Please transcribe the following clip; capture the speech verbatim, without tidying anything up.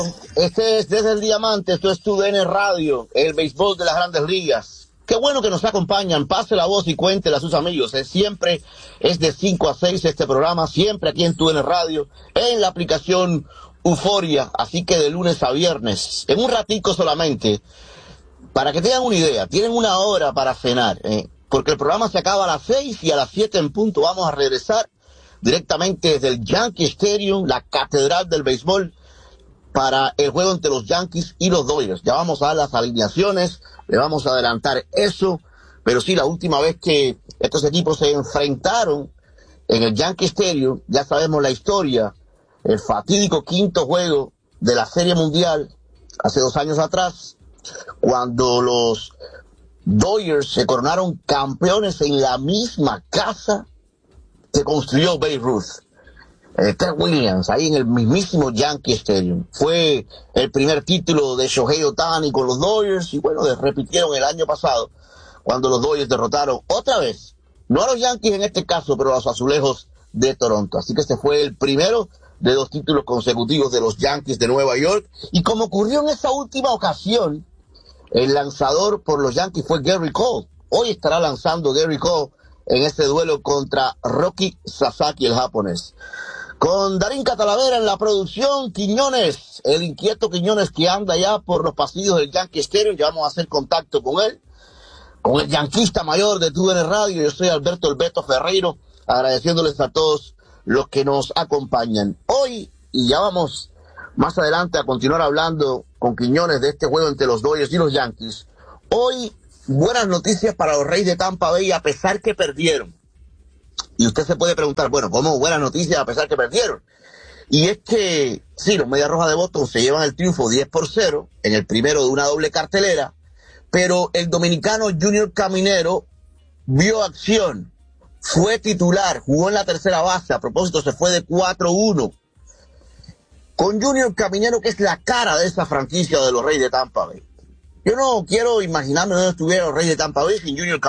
Este es Desde el Diamante, esto es T U D N Radio, el béisbol de las Grandes Ligas. Qué bueno que nos acompañan, pase la voz y cuéntela a sus amigos. Es siempre, es de cinco a seis este programa, siempre aquí en T U D N Radio, en la aplicación Euforia, así que de lunes a viernes, en un ratico solamente, para que tengan una idea, tienen una hora para cenar, eh, porque el programa se acaba a las seis y a las siete en punto vamos a regresar directamente desde el Yankee Stadium, la catedral del béisbol, para el juego entre los Yankees y los Dodgers. Ya vamos a dar las alineaciones, le vamos a adelantar eso, pero sí, la última vez que estos equipos se enfrentaron en el Yankee Stadium, ya sabemos la historia, el fatídico quinto juego de la Serie Mundial, hace dos años atrás, cuando los Dodgers se coronaron campeones en la misma casa que construyó Babe Ruth. Eh, Ted Williams, ahí en el mismísimo Yankee Stadium. Fue el primer título de Shohei Ohtani con los Dodgers y bueno, repitieron el año pasado cuando los Dodgers derrotaron otra vez, no a los Yankees en este caso, pero a los Azulejos de Toronto. Así que este fue el primero de dos títulos consecutivos de los Yankees de Nueva York. Y como ocurrió en esa última ocasión, el lanzador por los Yankees fue Gary Cole. Hoy estará lanzando Gary Cole en este duelo contra Roki Sasaki, el japonés. Con Darín Catalavera en la producción, Quiñones, el inquieto Quiñones que anda ya por los pasillos del Yankee Stadium, ya vamos a hacer contacto con él, con el yanquista mayor de T U D N Radio. Yo soy Alberto El Beto Ferreiro, agradeciéndoles a todos los que nos acompañan. Hoy, y ya vamos más adelante a continuar hablando con Quiñones de este juego entre los Dodgers y los Yankees, hoy buenas noticias para los Reyes de Tampa Bay a pesar que perdieron. Y usted se puede preguntar, bueno, ¿cómo buenas noticias a pesar que perdieron? Y es que, sí, los Medias Rojas de Boston se llevan el triunfo diez por cero en el primero de una doble cartelera, pero el dominicano Junior Caminero vio acción, fue titular, jugó en la tercera base, a propósito se fue de cuatro uno. Con Junior Caminero, que es la cara de esa franquicia de los Reyes de Tampa Bay. Yo no quiero imaginarme dónde estuvieran los Reyes de Tampa Bay sin Junior Caminero.